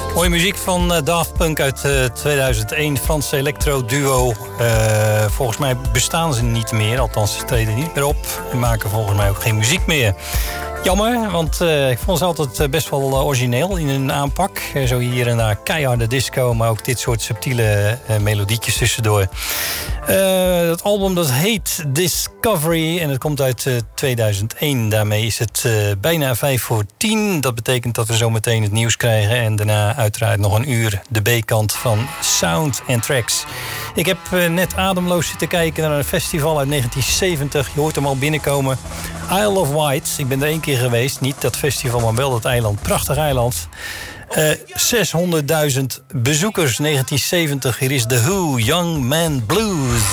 Mooie muziek van Daft Punk uit 2001. Franse electro-duo. Volgens mij bestaan ze niet meer. Althans, ze treden niet meer op. En maken volgens mij ook geen muziek meer. Jammer, want ik vond ze altijd best wel origineel in hun aanpak. Zo hier en daar keiharde disco, maar ook dit soort subtiele melodietjes tussendoor. Het album dat heet Discovery en het komt uit 2001. Daarmee is het bijna 5:10. Dat betekent dat we zo meteen het nieuws krijgen. En daarna uiteraard nog een uur de B-kant van Sound and Tracks. Ik heb net ademloos zitten kijken naar een festival uit 1970. Je hoort hem al binnenkomen. Isle of Wight. Ik ben er 1 keer geweest. Niet dat festival, maar wel dat eiland. Prachtig eiland. 600.000 bezoekers, 1970. Hier is The Who, Young Man Blues.